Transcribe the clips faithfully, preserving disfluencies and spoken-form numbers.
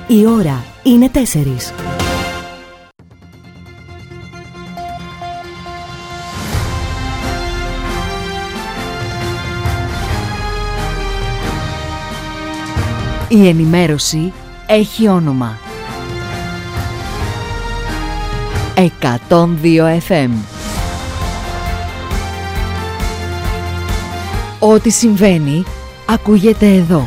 Η ώρα είναι τέσσερις. Η ενημέρωση έχει όνομα. εκατόν δύο εφ εμ. Ό,τι συμβαίνει, ακούγεται εδώ.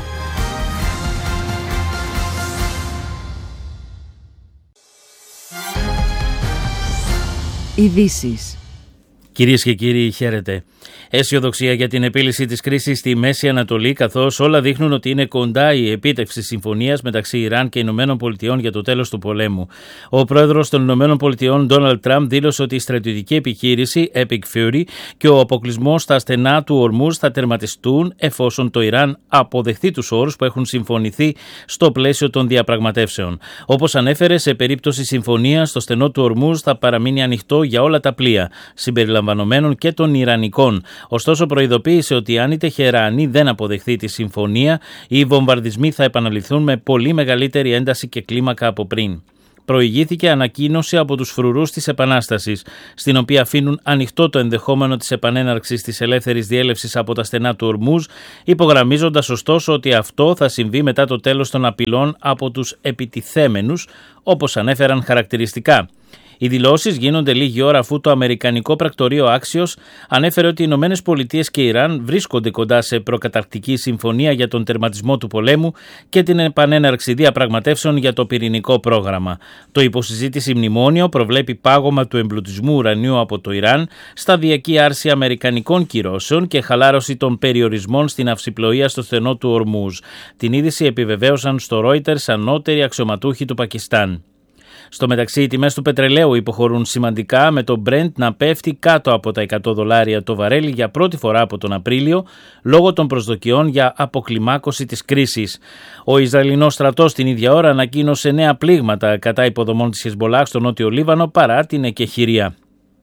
Ειδήσεις. Κυρίες και κύριοι, χαίρετε. Αισιοδοξία για την επίλυση της κρίσης στη Μέση Ανατολή, καθώς όλα δείχνουν ότι είναι κοντά η επίτευξη συμφωνίας μεταξύ Ιράν και Ηνωμένων Πολιτειών για το τέλος του πολέμου. Ο πρόεδρος των Ηνωμένων Πολιτειών, Ντόναλντ Τραμπ, δήλωσε ότι η στρατιωτική επιχείρηση Epic Fury και ο αποκλεισμός στα στενά του Ορμούζ θα τερματιστούν εφόσον το Ιράν αποδεχθεί τους όρους που έχουν συμφωνηθεί στο πλαίσιο των διαπραγματεύσεων. Όπως ανέφερε, σε περίπτωση συμφωνίας, το στενό του Ορμούζ θα παραμείνει ανοιχτό για όλα τα πλοία, συμπεριλαμβανομένων και των Ιρανικών. Ωστόσο, προειδοποίησε ότι αν η Τεχεράνη δεν αποδεχθεί τη συμφωνία, οι βομβαρδισμοί θα επαναληφθούν με πολύ μεγαλύτερη ένταση και κλίμακα από πριν. Προηγήθηκε ανακοίνωση από τους φρουρούς της Επανάστασης, στην οποία αφήνουν ανοιχτό το ενδεχόμενο της επανέναρξης της ελεύθερης διέλευσης από τα στενά του Ορμούζ, υπογραμμίζοντας ωστόσο ότι αυτό θα συμβεί μετά το τέλος των απειλών από τους επιτιθέμενους, όπως ανέφεραν χαρακτηριστικά. Οι δηλώσεις γίνονται λίγη ώρα αφού το αμερικανικό πρακτορείο Axios ανέφερε ότι οι Ηνωμένες Πολιτείες και Ιράν βρίσκονται κοντά σε προκαταρκτική συμφωνία για τον τερματισμό του πολέμου και την επανέναρξη διαπραγματεύσεων για το πυρηνικό πρόγραμμα. Το υποσυζήτηση μνημόνιο προβλέπει πάγωμα του εμπλουτισμού ουρανίου από το Ιράν, σταδιακή άρση αμερικανικών κυρώσεων και χαλάρωση των περιορισμών στην αυσιπλοεία στο στενό του Ορμούζ. Την είδηση επιβεβαίωσαν στο Reuters ανώτεροι αξιωματούχοι του Πακιστάν. Στο μεταξύ, οι τιμές του πετρελαίου υποχωρούν σημαντικά, με το Brent να πέφτει κάτω από τα εκατό δολάρια το βαρέλι για πρώτη φορά από τον Απρίλιο, λόγω των προσδοκιών για αποκλιμάκωση της κρίσης. Ο Ισραηλινός στρατός την ίδια ώρα ανακοίνωσε νέα πλήγματα κατά υποδομών της Χεσμπολάχ στο νότιο Λίβανο παρά την εκεχηρία.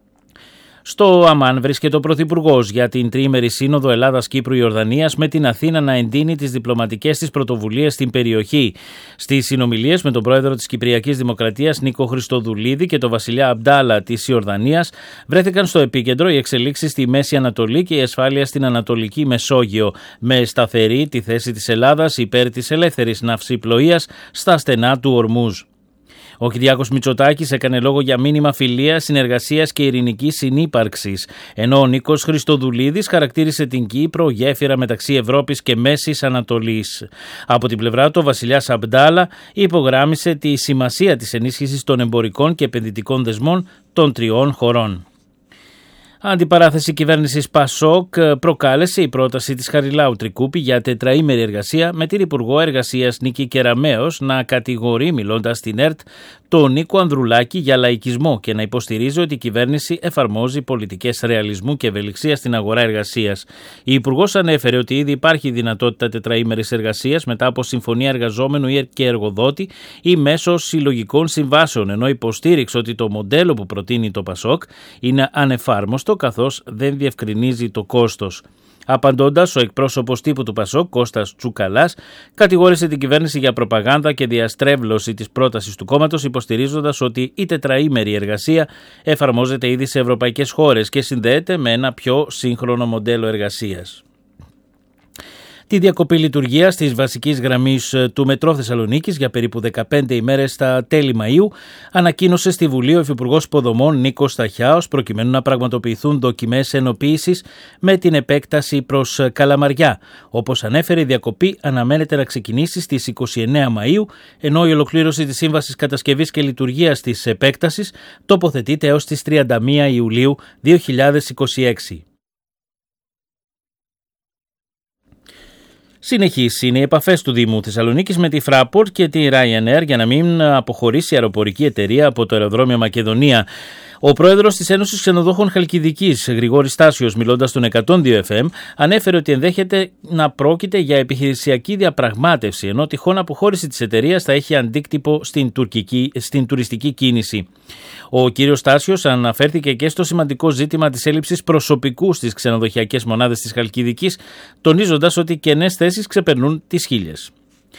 Στο Αμάν βρίσκεται ο Πρωθυπουργός για την τριήμερη σύνοδο Ελλάδας-Κύπρου-Ιορδανίας, με την Αθήνα να εντείνει τις διπλωματικές της πρωτοβουλίες στην περιοχή. Στις συνομιλίες με τον πρόεδρο της Κυπριακής Δημοκρατίας Νίκο Χριστοδουλίδη και τον βασιλιά Αμπντάλα της Ιορδανίας βρέθηκαν στο επίκεντρο οι εξελίξεις στη Μέση Ανατολή και η ασφάλεια στην Ανατολική Μεσόγειο, με σταθερή τη θέση της Ελλάδας υπέρ της ελεύθερης ναυσιπλοείας στα στενά του Ορμούζ. Ο Κυριάκος Μητσοτάκης έκανε λόγο για μήνυμα φιλίας, συνεργασίας και ειρηνικής συνύπαρξης, ενώ ο Νίκος Χριστοδουλίδης χαρακτήρισε την Κύπρο γέφυρα μεταξύ Ευρώπης και Μέσης Ανατολής. Από την πλευρά του, ο βασιλιάς Αμπντάλα υπογράμμισε τη σημασία της ενίσχυσης των εμπορικών και επενδυτικών δεσμών των τριών χωρών. Αντιπαράθεση κυβέρνησης Πασόκ προκάλεσε η πρόταση της Χαριλάου Τρικούπη για τετραήμερη εργασία, με την Υπουργό Εργασίας Νίκη Κεραμέως να κατηγορεί, μιλώντας στην ΕΡΤ, τον Νίκο Ανδρουλάκη για λαϊκισμό και να υποστηρίζει ότι η κυβέρνηση εφαρμόζει πολιτικές ρεαλισμού και ευελιξία στην αγορά εργασίας. Η Υπουργός ανέφερε ότι ήδη υπάρχει δυνατότητα τετραήμερης εργασίας μετά από συμφωνία εργαζόμενου και εργοδότη ή μέσω συλλογικών συμβάσεων, ενώ υποστήριξε ότι το μοντέλο που προτείνει το Πασόκ είναι ανεφάρμοστο, καθώς δεν διευκρινίζει το κόστος. Απαντώντας, ο εκπρόσωπος τύπου του Πασόκ, Κώστας Τσουκαλάς, κατηγόρησε την κυβέρνηση για προπαγάνδα και διαστρέβλωση της πρότασης του κόμματος, υποστηρίζοντας ότι η τετραήμερη εργασία εφαρμόζεται ήδη σε ευρωπαϊκές χώρες και συνδέεται με ένα πιο σύγχρονο μοντέλο εργασίας. Τη διακοπή λειτουργίας της βασικής γραμμής του Μετρό Θεσσαλονίκης για περίπου δεκαπέντε ημέρες στα τέλη Μαΐου ανακοίνωσε στη Βουλή ο Υφυπουργός Υποδομών Νίκος Σταχιάος, προκειμένου να πραγματοποιηθούν δοκιμές ενοποίησης με την επέκταση προς Καλαμαριά. Όπως ανέφερε, η διακοπή αναμένεται να ξεκινήσει στις είκοσι εννέα Μαΐου, ενώ η ολοκλήρωση της σύμβασης κατασκευής και λειτουργίας της επέκτασης τοποθετείται έως τις τριάντα μία Ιουλίου δύο χιλιάδες είκοσι έξι. Συνεχείς είναι οι επαφές του Δήμου Θεσσαλονίκης με τη Fraport και τη Ryanair για να μην αποχωρήσει η αεροπορική εταιρεία από το αεροδρόμιο Μακεδονία. Ο πρόεδρος της Ένωσης Ξενοδόχων Χαλκιδικής, Γρηγόρης Στάσιος, μιλώντας στον εκατόν δύο εφ εμ, ανέφερε ότι ενδέχεται να πρόκειται για επιχειρησιακή διαπραγμάτευση, ενώ τυχόν αποχώρηση της εταιρείας θα έχει αντίκτυπο στην, τουρκική, στην τουριστική κίνηση. Ο κύριος Στάσιος αναφέρθηκε και στο σημαντικό ζήτημα της έλλειψης προσωπικού στις ξενοδοχειακές μονάδες της Χαλκιδικής, τονίζοντας ότι κενές θέσεις ξεπερνούν τις χίλιες.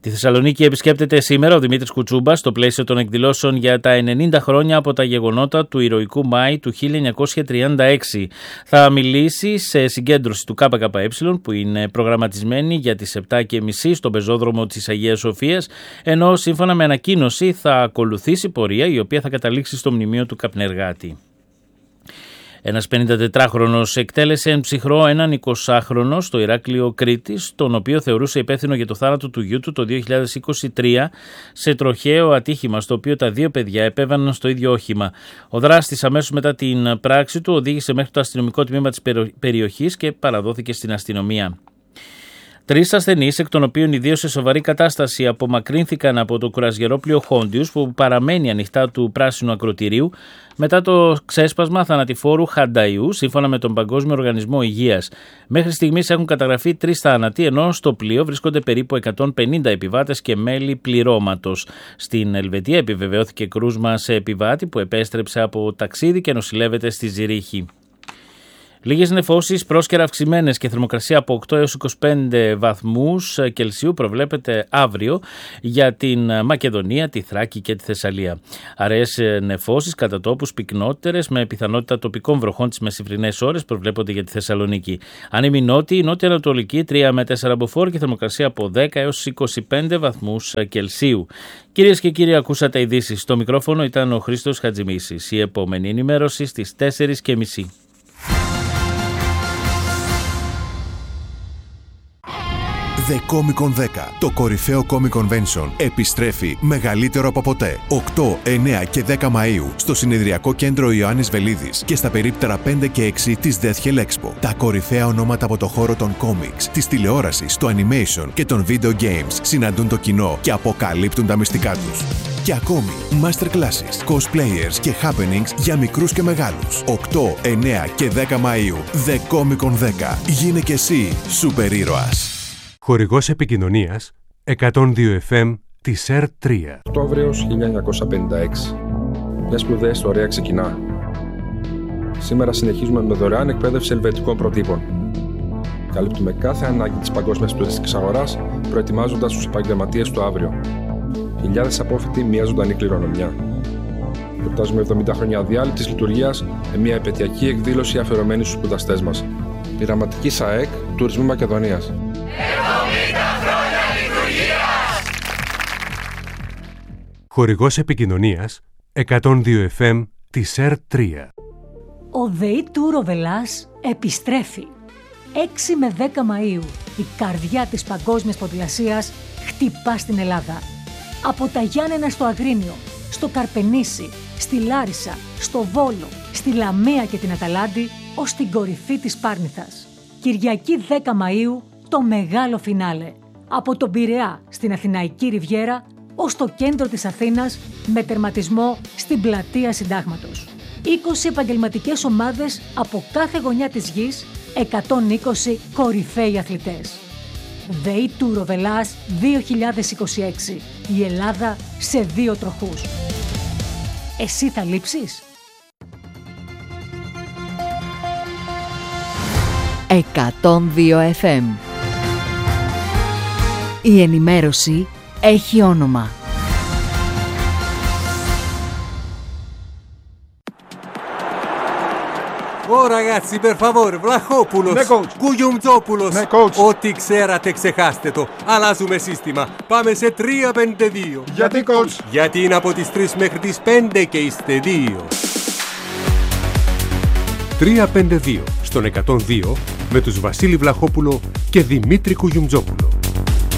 Τη Θεσσαλονίκη επισκέπτεται σήμερα ο Δημήτρης Κουτσούμπας στο πλαίσιο των εκδηλώσεων για τα ενενήντα χρόνια από τα γεγονότα του ηρωικού Μάη του χίλια εννιακόσια τριάντα έξι. Θα μιλήσει σε συγκέντρωση του ΚΚΕ που είναι προγραμματισμένη για τις επτά και μισή στον πεζόδρομο της Αγίας Σοφίας, ενώ σύμφωνα με ανακοίνωση θα ακολουθήσει πορεία η οποία θα καταλήξει στο μνημείο του καπνεργάτη. Ένας πενηντατετράχρονος εκτέλεσε εν ψυχρό έναν εικοσάχρονο στο Ηράκλειο Κρήτης, τον οποίο θεωρούσε υπεύθυνο για το θάνατο του γιού του το δύο χιλιάδες είκοσι τρία σε τροχαίο ατύχημα, στο οποίο τα δύο παιδιά επέβαιναν στο ίδιο όχημα. Ο δράστης αμέσως μετά την πράξη του οδήγησε μέχρι το αστυνομικό τμήμα της περιοχής και παραδόθηκε στην αστυνομία. Τρεις ασθενείς, εκ των οποίων οι δύο σε σοβαρή κατάσταση, απομακρύνθηκαν από το κουρασγερόπλοιο Χόντιους που παραμένει ανοιχτά του πράσινου ακρωτηρίου μετά το ξέσπασμα θανατηφόρου Χανταϊού, σύμφωνα με τον Παγκόσμιο Οργανισμό Υγείας. Μέχρι στιγμής έχουν καταγραφεί τρεις θάνατοι, ενώ στο πλοίο βρίσκονται περίπου εκατόν πενήντα επιβάτες και μέλη πληρώματος. Στην Ελβετία επιβεβαιώθηκε κρούσμα σε επιβάτη που επέστρεψε από ταξίδι και νοσηλεύεται στη Ζηρίχη. Λίγες νεφώσεις πρόσκαιρα αυξημένες και θερμοκρασία από οκτώ έως είκοσι πέντε βαθμούς Κελσίου προβλέπεται αύριο για την Μακεδονία, τη Θράκη και τη Θεσσαλία. Αραιές νεφώσεις κατά τόπους πυκνότερες με πιθανότητα τοπικών βροχών τις μεσημβρινές ώρες προβλέπονται για τη Θεσσαλονίκη. Ανέμει νότιη, νότια-ανατολική τρία με τέσσερα μποφόρ και θερμοκρασία από δέκα έως είκοσι πέντε βαθμούς Κελσίου. Κυρίες και κύριοι, ακούσατε ειδήσεις. Στο μικρόφωνο ήταν ο Χρήστος Χατζημίσης. Η επόμενη ενημέρωση στις τέσσερις και μισή. The Comic Con δέκα. Το κορυφαίο Comic Convention επιστρέφει μεγαλύτερο από ποτέ. οκτώ, εννέα και δέκα Μαΐου στο συνεδριακό κέντρο Ιωάννης Βελίδης και στα περίπτερα πέντε και έξι της Death Hell Expo. Τα κορυφαία ονόματα από το χώρο των comics, της τηλεόρασης, του animation και των video games συναντούν το κοινό και αποκαλύπτουν τα μυστικά τους. Και ακόμη, masterclasses, cosplayers και happenings για μικρούς και μεγάλους. οκτώ, εννέα και δέκα Μαΐου. The Comic Con δέκα. Γίνε και εσύ σούπερ ήρωας. Χορηγός επικοινωνίας εκατόν δύο εφ εμ της ΕΡ τρία. Οκτώβριος χίλια εννιακόσια πενήντα έξι. Μια σπουδαία ιστορία ξεκινά. Σήμερα συνεχίζουμε με δωρεάν εκπαίδευση ελβετικών προτύπων. Καλύπτουμε κάθε ανάγκη της παγκόσμιας τουριστικής αγοράς, προετοιμάζοντας τους επαγγελματίες του αύριο. Χιλιάδες απόφοιτοι, μια ζωντανή κληρονομιά. Γιορτάζουμε εβδομήντα χρόνια αδιάλειπτης λειτουργίας με μια επαιτειακή εκδήλωση αφιερωμένη στους σπουδαστές μας. Πειραματική ΣΑΕΚ Τουρισμού Μακεδονίας. εβδομήντα χρόνια λειτουργίας! Χορηγός επικοινωνίας εκατόν δύο εφ εμ της ΕΡ τρία. Ο ΔΕΗ Tour of Hellas επιστρέφει. έξι με δέκα Μαΐου η καρδιά της παγκόσμιας ποδηλασίας χτυπά στην Ελλάδα. Από τα Γιάννενα στο Αγρίνιο, στο Καρπενήσι, στη Λάρισα, στο Βόλο, στη Λαμία και την Αταλάντη, ως την κορυφή της Πάρνηθας. Κυριακή δέκα Μαΐου το μεγάλο φινάλε. Από τον Πειραιά στην Αθηναϊκή Ριβιέρα ως το κέντρο της Αθήνας με τερματισμό στην Πλατεία Συντάγματος. είκοσι επαγγελματικές ομάδες από κάθε γωνιά της γης, εκατόν είκοσι κορυφαίοι αθλητές. ΔΕΗ Tour of Hellas δύο χιλιάδες είκοσι έξι. Η Ελλάδα σε δύο τροχούς. Εσύ θα λείψεις? εκατόν δύο εφ εμ. Η ενημέρωση έχει όνομα. Ω ragazzi, per favore, Βλαχόπουλος, ναι, coach. Κουγιουμτζόπουλος, ναι, coach. ό,τι ξέρατε ξεχάστε το. Αλλάζουμε σύστημα. Πάμε σε τρία πέντε δύο. Γιατί, coach? Γιατί είναι από τις τρεις μέχρι τις πέντε και είστε δύο. τρία πέντε δύο στον εκατόν δύο με τους Βασίλη Βλαχόπουλο και Δημήτρη Κουγιουμτζόπουλο.